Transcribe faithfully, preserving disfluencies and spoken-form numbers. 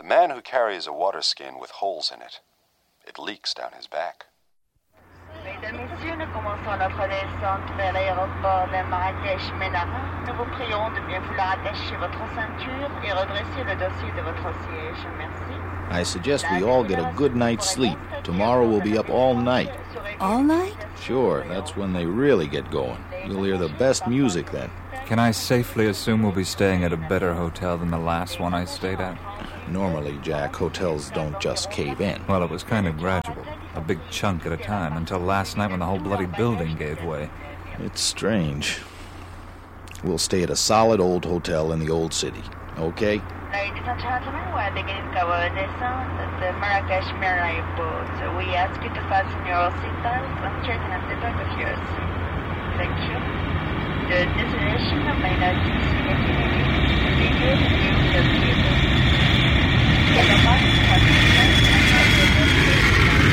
man who carries a water skin with holes in it. It leaks down his back. Mesdames, Messieurs, nous commençons notre descente vers l'aéroport de Marrakech-Ménara. Nous vous prions de bien vouloir attacher votre ceinture et redresser le dossier de votre siège. Merci. I suggest we all get a good night's sleep. Tomorrow we'll be up all night. All night? Sure, that's when they really get going. You'll hear the best music then. Can I safely assume we'll be staying at a better hotel than the last one I stayed at? Normally, Jack, hotels don't just cave in. Well, it was kind of gradual. A big chunk at a time, until last night when the whole bloody building gave way. It's strange. We'll stay at a solid old hotel in the old city, okay? Ladies and gentlemen, we are beginning our descent at the Marrakech Marine Airport. We ask you to fasten your seatbelts and straighten up the back of your seat. Thank you. The destination may not be seen.